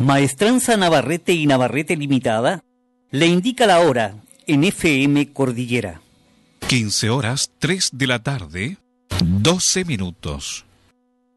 Maestranza Navarrete y Navarrete Limitada le indica la hora en FM Cordillera. 15 horas 3 de la tarde, 12 minutos.